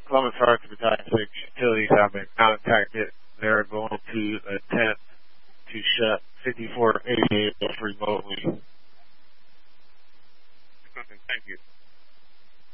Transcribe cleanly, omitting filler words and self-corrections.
Columbus Arts Battalion 6 utilities have been contacted. They're going to attempt to shut 5488 off remotely. Thank you.